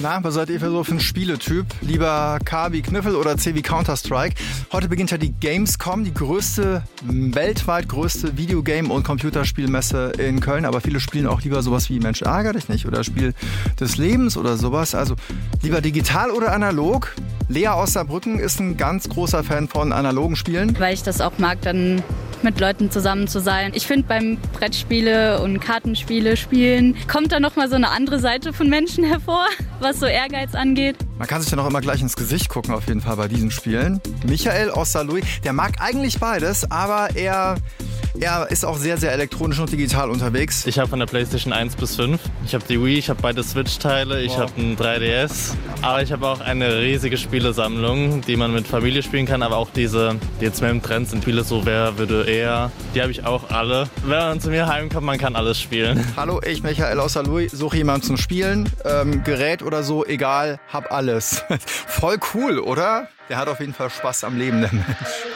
Na, was seid ihr so für ein Spieletyp? Lieber K wie Kniffel oder C wie Counter-Strike? Heute beginnt ja die Gamescom, die weltweit größte Videogame- und Computerspielmesse in Köln. Aber viele spielen auch lieber sowas wie Mensch, ärger dich nicht oder Spiel des Lebens oder sowas. Also lieber digital oder analog? Lea aus Saarbrücken ist ein ganz großer Fan von analogen Spielen. Weil ich das auch mag, dann mit Leuten zusammen zu sein. Ich finde, beim Brettspiele und Kartenspiele spielen kommt da nochmal so eine andere Seite von Menschen hervor, was so Ehrgeiz angeht. Man kann sich ja noch immer gleich ins Gesicht gucken, auf jeden Fall bei diesen Spielen. Michael aus Saarlouis, der mag eigentlich beides, aber er ist auch sehr, sehr elektronisch und digital unterwegs. Ich habe von der PlayStation 1 bis 5. Ich habe die Wii, ich habe beide Switch-Teile, ich habe einen 3DS. Aber ich habe auch eine riesige Spielesammlung, die man mit Familie spielen kann. Aber auch diese, die jetzt mehr im Trend sind, Spiele so Wer würde eher, die habe ich auch alle. Wenn man zu mir heimkommt, man kann alles spielen. Hallo, ich Michael aus Saarlouis, suche jemanden zum Spielen. Gerät oder so, egal, hab alles. Voll cool, oder? Der hat auf jeden Fall Spaß am Leben, der Mensch.